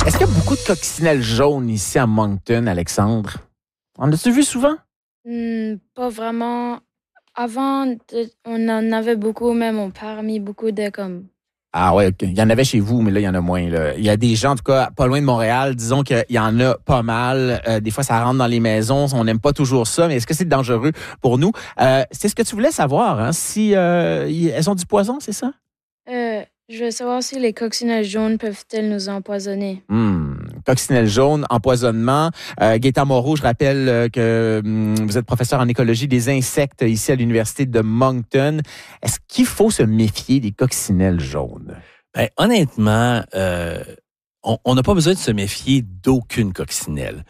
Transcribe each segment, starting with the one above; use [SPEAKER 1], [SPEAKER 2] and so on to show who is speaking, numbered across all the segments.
[SPEAKER 1] Est-ce qu'il y a beaucoup de coccinelles jaunes ici à Moncton, Alexandre? En as-tu vu souvent?
[SPEAKER 2] Pas vraiment. Avant, on en avait beaucoup, même mon père a mis beaucoup de comme.
[SPEAKER 1] Ah ouais, OK. Il y en avait chez vous, mais là, il y en a moins. Là. Il y a des gens, en tout cas, pas loin de Montréal, disons qu'il y en a pas mal. Des fois, ça rentre dans les maisons. On n'aime pas toujours ça, mais est-ce que c'est dangereux pour nous? C'est ce que tu voulais savoir, hein? Si elles ont du poison, c'est ça?
[SPEAKER 2] Je veux savoir si les coccinelles jaunes peuvent-elles nous empoisonner.
[SPEAKER 1] Coccinelle jaune, empoisonnement. Gaëtan Moreau, je rappelle que vous êtes professeur en écologie des insectes ici à l'Université de Moncton. Est-ce qu'il faut se méfier des coccinelles jaunes?
[SPEAKER 3] Ben, honnêtement, on n'a pas besoin de se méfier d'aucune coccinelle.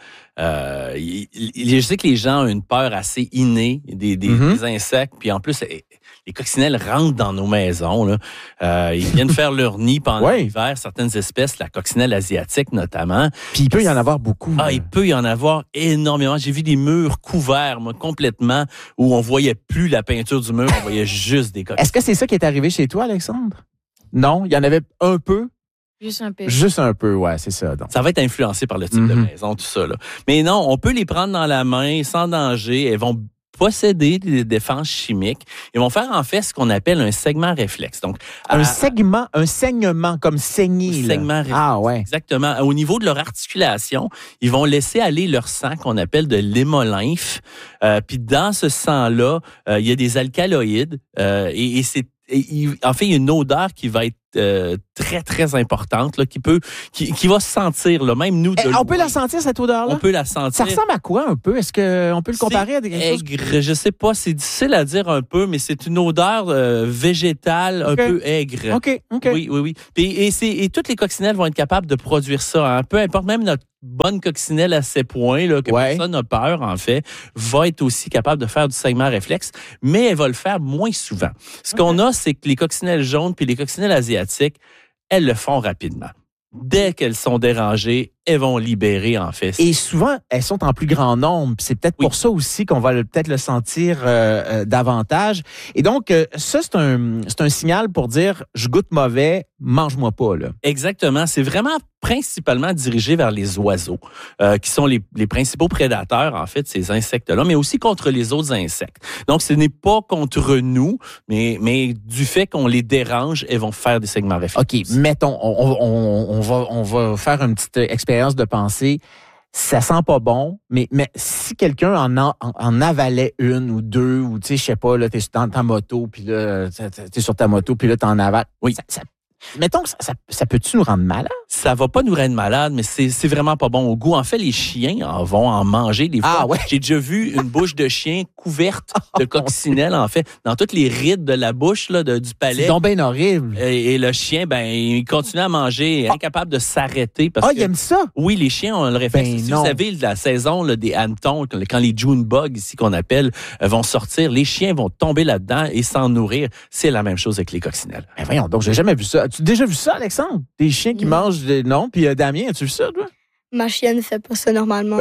[SPEAKER 3] Je sais que les gens ont une peur assez innée des insectes, puis en plus, les coccinelles rentrent dans nos maisons. Là. Ils viennent faire leur nid pendant l'hiver, certaines espèces, la coccinelle asiatique notamment.
[SPEAKER 1] Puis il peut y en avoir beaucoup.
[SPEAKER 3] Il peut y en avoir énormément. J'ai vu des murs couverts, moi, complètement, où on voyait plus la peinture du mur, on voyait juste des coccinelles.
[SPEAKER 1] Est-ce que c'est ça qui est arrivé chez toi, Alexandre? Non? Il y en avait un peu?
[SPEAKER 2] Juste un peu.
[SPEAKER 1] Juste un peu, ouais, c'est ça. Donc.
[SPEAKER 3] Ça va être influencé par le type de maison, tout ça. Là. Mais non, on peut les prendre dans la main sans danger. Elles vont posséder des défenses chimiques. Ils vont faire en fait ce qu'on appelle un segment réflexe. Donc,
[SPEAKER 1] un saignement comme saigner.
[SPEAKER 3] Un segment réflexe.
[SPEAKER 1] Ah ouais.
[SPEAKER 3] Exactement. Au niveau de leur articulation, ils vont laisser aller leur sang qu'on appelle de l'hémolymphe. Puis dans ce sang-là, il y a des alcaloïdes et c'est en fait, il y a une odeur qui va être très, très importante, là, qui va se sentir, là, même nous.
[SPEAKER 1] On peut la sentir, cette odeur-là?
[SPEAKER 3] On peut la sentir.
[SPEAKER 1] Ça ressemble à quoi, un peu? Est-ce qu'on peut le comparer à des
[SPEAKER 3] quelque chose? Je sais pas, c'est difficile à dire un peu, mais c'est une odeur végétale un peu aigre.
[SPEAKER 1] OK.
[SPEAKER 3] Oui. Et toutes les coccinelles vont être capables de produire ça. Hein. Peu importe, même notre bonne coccinelle à ces points, là, que personne n'a peur, en fait, va être aussi capable de faire du segment réflexe, mais elle va le faire moins souvent. Ce qu'on a, c'est que les coccinelles jaunes puis les coccinelles asiatiques, elles le font rapidement. Dès qu'elles sont dérangées, elles vont libérer, en fait.
[SPEAKER 1] Et souvent, elles sont en plus grand nombre. C'est peut-être pour ça aussi qu'on va peut-être le sentir davantage. Et donc, ça, c'est un signal pour dire, je goûte mauvais, mange-moi pas. Là.
[SPEAKER 3] Exactement. C'est vraiment principalement dirigé vers les oiseaux, qui sont les principaux prédateurs, en fait, ces insectes-là, mais aussi contre les autres insectes. Donc, ce n'est pas contre nous, mais du fait qu'on les dérange, elles vont faire des segments réflexes.
[SPEAKER 1] OK, mettons, on va faire une petite expérience de pensée. Ça sent pas bon, mais si quelqu'un en avalait une ou deux, ou tu sais, je sais pas, là, t'es dans ta moto, puis là, t'es sur ta moto, puis là, t'en avales.
[SPEAKER 3] Oui.
[SPEAKER 1] Mettons que ça peut-tu nous rendre malades?
[SPEAKER 3] Ça va pas nous rendre malades, mais c'est vraiment pas bon au goût. En fait, les chiens vont en manger des fois.
[SPEAKER 1] Ah ouais?
[SPEAKER 3] J'ai déjà vu une bouche de chien couverte de coccinelle, en fait, dans toutes les rides de la bouche là, du palais.
[SPEAKER 1] C'est donc bien horrible.
[SPEAKER 3] Et le chien, il continue à manger, incapable de s'arrêter.
[SPEAKER 1] Il aime ça?
[SPEAKER 3] Oui, les chiens ont le réflexe. Si vous savez, la saison là, des hannetons, quand les June bugs, ici qu'on appelle, vont sortir, les chiens vont tomber là-dedans et s'en nourrir. C'est la même chose avec les coccinelles.
[SPEAKER 1] Ben voyons donc, j'ai jamais vu ça. As-tu déjà vu ça, Alexandre? Des chiens qui mangent des... Non? Puis Damien, as-tu vu ça, toi?
[SPEAKER 4] Ma chienne ne fait pas ça normalement.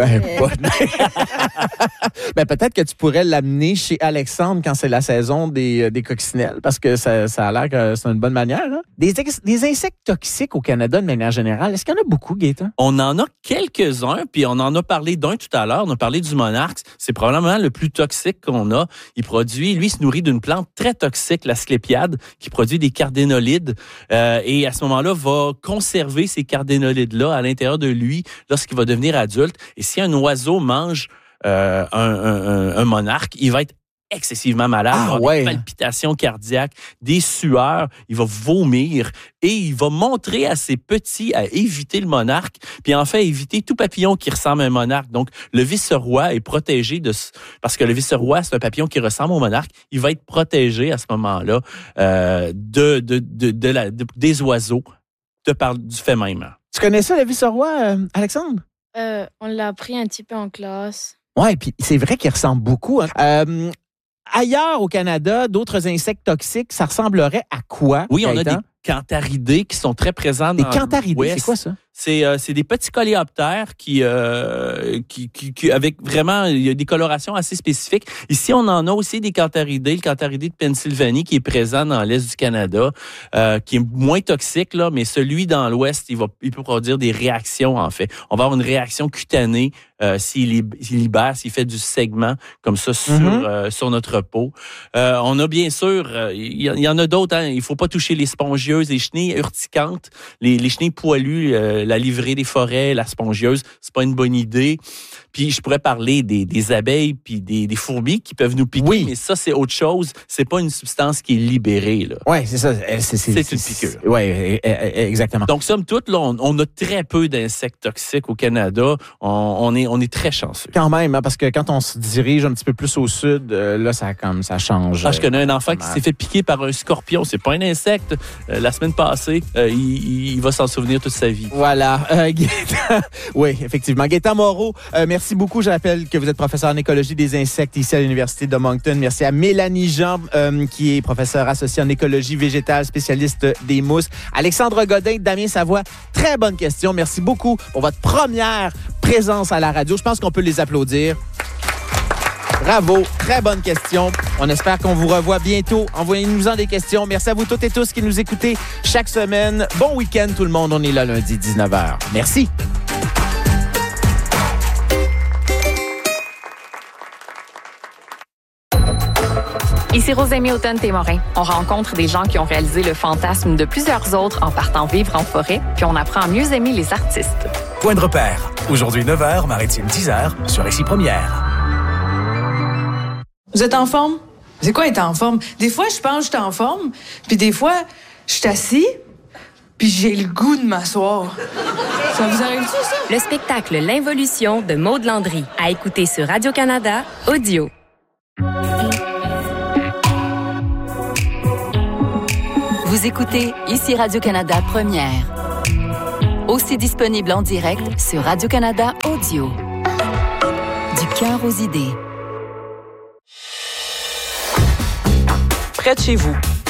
[SPEAKER 1] Peut-être que tu pourrais l'amener chez Alexandre quand c'est la saison des coccinelles, parce que ça a l'air que c'est une bonne manière. Hein? Des insectes toxiques au Canada, de manière générale, est-ce qu'il y en a beaucoup, Gaëtan?
[SPEAKER 3] On en a quelques-uns, puis on en a parlé d'un tout à l'heure. On a parlé du monarque. C'est probablement le plus toxique qu'on a. Il se nourrit d'une plante très toxique, la sclépiade, qui produit des cardénolides. Et à ce moment-là, va conserver ces cardénolides-là à l'intérieur de lui lorsqu'il va devenir adulte. Et si un oiseau mange un monarque, il va être excessivement malade, il va avoir des palpitations cardiaques, des sueurs, il va vomir et il va montrer à ses petits à éviter le monarque, puis en fait éviter tout papillon qui ressemble à un monarque. Donc le vice-roi est protégé parce que le vice-roi, c'est un papillon qui ressemble au monarque, il va être protégé à ce moment-là des oiseaux du fait même.
[SPEAKER 1] Tu connais ça, le vice-roi, Alexandre?
[SPEAKER 2] On l'a appris un petit peu en classe.
[SPEAKER 1] Oui, puis c'est vrai qu'il ressemble beaucoup. Hein. Ailleurs au Canada, d'autres insectes toxiques, ça ressemblerait à quoi?
[SPEAKER 3] Oui, on a des cantharidés qui sont très présents dans
[SPEAKER 1] l'ouest. C'est quoi ça?
[SPEAKER 3] C'est des petits coléoptères qui avec vraiment, il y a des colorations assez spécifiques. Ici, on en a aussi des cantharidés, le cantharidé de Pennsylvanie qui est présent dans l'est du Canada, qui est moins toxique, là, mais celui dans l'ouest, il peut produire des réactions, en fait. On va avoir une réaction cutanée s'il libère, s'il fait du segment comme ça sur notre peau. On a bien sûr, il y en a d'autres, hein, il faut pas toucher les spongieuses, les chenilles urticantes, les chenilles poilues, la livrée des forêts, la spongieuse, c'est pas une bonne idée. Puis je pourrais parler des abeilles puis des fourmis qui peuvent nous piquer, mais ça c'est autre chose, c'est pas une substance qui est libérée là.
[SPEAKER 1] Ouais, c'est ça,
[SPEAKER 3] c'est une piqûre.
[SPEAKER 1] Ouais, exactement.
[SPEAKER 3] Donc somme toute là, on a très peu d'insectes toxiques au Canada, on est très chanceux.
[SPEAKER 1] Quand même, hein, parce que quand on se dirige un petit peu plus au sud, là ça change.
[SPEAKER 3] Je connais un enfant qui s'est fait piquer par un scorpion, c'est pas un insecte. La semaine passée, il va s'en souvenir toute sa vie.
[SPEAKER 1] Voilà, Gaétan, oui, effectivement. Gaétan Moreau, merci beaucoup. Je rappelle que vous êtes professeur en écologie des insectes ici à l'Université de Moncton. Merci à Mélanie Jean, qui est professeure associée en écologie végétale, spécialiste des mousses. Alexandre Godin, Damien Savoie, très bonne question. Merci beaucoup pour votre première présence à la radio. Je pense qu'on peut les applaudir. Bravo, très bonne question. On espère qu'on vous revoit bientôt. Envoyez-nous-en des questions. Merci à vous toutes et tous qui nous écoutez chaque semaine. Bon week-end tout le monde. On est là lundi 19h. Merci.
[SPEAKER 5] Ici Rosemie Automne-Témorin. On rencontre des gens qui ont réalisé le fantasme de plusieurs autres en partant vivre en forêt, puis on apprend à mieux aimer les artistes.
[SPEAKER 6] Point de repère. Aujourd'hui 9h, Maritime 10h, sur Ici Première.
[SPEAKER 7] Vous êtes en forme? C'est quoi être en forme? Des fois, je pense que je suis en forme, puis des fois, je suis assis, puis j'ai le goût de m'asseoir. Ça vous arrive-tu, ça?
[SPEAKER 8] Le spectacle L'Involution de Maude Landry, à écouter sur Radio-Canada Audio.
[SPEAKER 9] Vous écoutez Ici Radio-Canada Première. Aussi disponible en direct sur Radio-Canada Audio. Du cœur aux idées.
[SPEAKER 10] Près de chez vous,